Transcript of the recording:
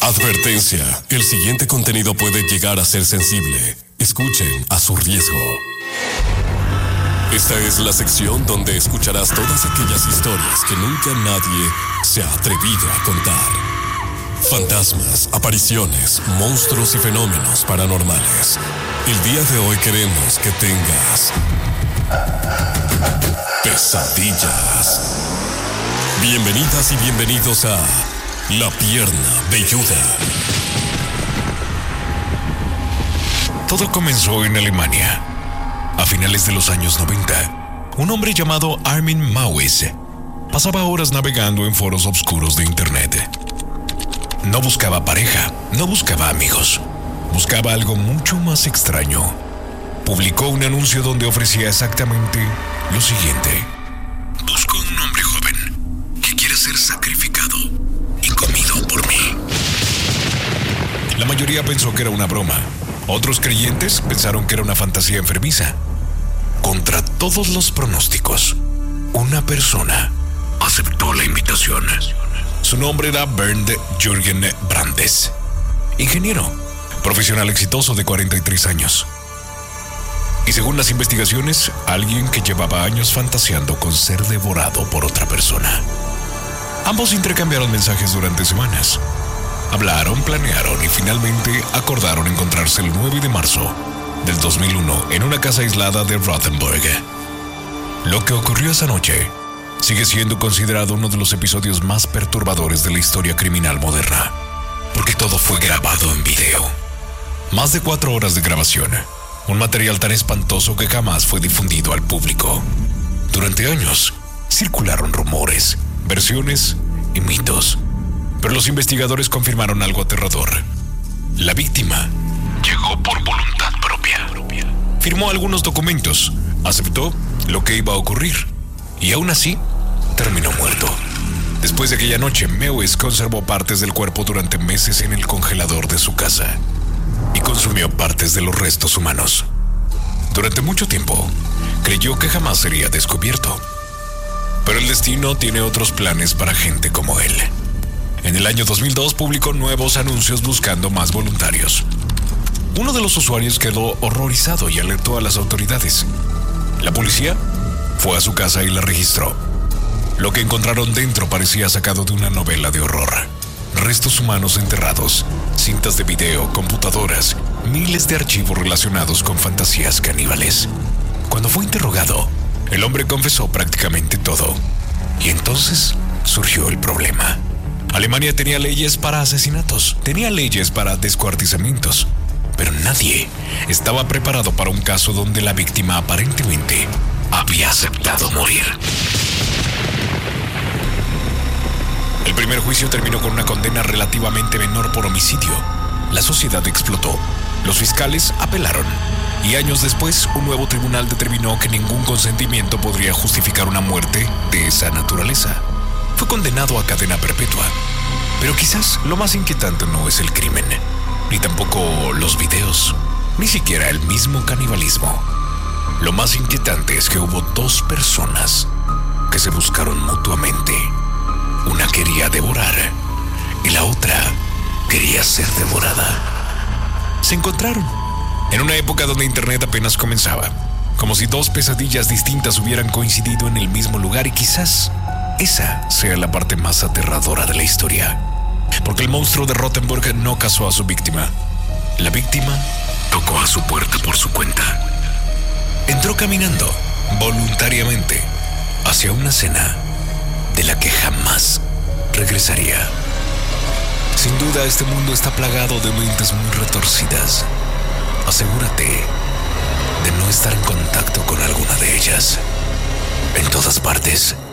Advertencia, el siguiente contenido puede llegar a ser sensible. Escuchen a su riesgo. Esta es la sección donde escucharás todas aquellas historias que nunca nadie se ha atrevido a contar. Fantasmas, apariciones, monstruos y fenómenos paranormales. El día de hoy queremos que tengas pesadillas. Bienvenidas y bienvenidos a La Pierna Velluda. Todo comenzó en Alemania. A finales de los años 90, un hombre llamado Armin Maues pasaba horas navegando en foros oscuros de internet. No buscaba pareja, no buscaba amigos, buscaba algo mucho más extraño. Publicó un anuncio donde ofrecía exactamente lo siguiente: busco un hombre joven que quiere ser sacrificado y comido por mí. La mayoría pensó que era una broma. Otros creyentes pensaron que era una fantasía enfermiza. Contra todos los pronósticos, una persona aceptó la invitación. Su nombre era Bernd Jürgen Brandes, ingeniero, profesional exitoso de 43 años. Y según las investigaciones, alguien que llevaba años fantaseando con ser devorado por otra persona. Ambos intercambiaron mensajes durante semanas. Hablaron, planearon y finalmente acordaron encontrarse el 9 de marzo del 2001 en una casa aislada de Rothenburg. Lo que ocurrió esa noche sigue siendo considerado uno de los episodios más perturbadores de la historia criminal moderna, porque todo fue grabado en video. Más de 4 horas de grabación, un material tan espantoso que jamás fue difundido al público. Durante años circularon rumores, versiones y mitos, pero los investigadores confirmaron algo aterrador. La víctima llegó por voluntad propia. Firmó algunos documentos, aceptó lo que iba a ocurrir y aún así terminó muerto. Después de aquella noche, Maues conservó partes del cuerpo durante meses en el congelador de su casa y consumió partes de los restos humanos. Durante mucho tiempo, creyó que jamás sería descubierto. Pero el destino tiene otros planes para gente como él. En el año 2002 publicó nuevos anuncios buscando más voluntarios. Uno de los usuarios quedó horrorizado y alertó a las autoridades. La policía fue a su casa y la registró. Lo que encontraron dentro parecía sacado de una novela de horror. Restos humanos enterrados, cintas de video, computadoras, miles de archivos relacionados con fantasías caníbales. Cuando fue interrogado, el hombre confesó prácticamente todo. Y entonces surgió el problema. Alemania tenía leyes para asesinatos, tenía leyes para descuartizamientos, pero nadie estaba preparado para un caso donde la víctima aparentemente había aceptado morir. El primer juicio terminó con una condena relativamente menor por homicidio. La sociedad explotó. Los fiscales apelaron. Y años después, un nuevo tribunal determinó que ningún consentimiento podría justificar una muerte de esa naturaleza. Fue condenado a cadena perpetua. Pero quizás lo más inquietante no es el crimen, ni tampoco los videos, ni siquiera el mismo canibalismo. Lo más inquietante es que hubo 2 personas que se buscaron mutuamente. Una quería devorar y la otra quería ser devorada. Se encontraron en una época donde Internet apenas comenzaba, como si 2 pesadillas distintas hubieran coincidido en el mismo lugar, y quizás esa sea la parte más aterradora de la historia, porque el monstruo de Rothenburg no cazó a su víctima. La víctima tocó a su puerta por su cuenta. Entró caminando voluntariamente hacia una cena de la que jamás regresaría. Sin duda, este mundo está plagado de mentes muy retorcidas. Asegúrate de no estar en contacto con alguna de ellas. En todas partes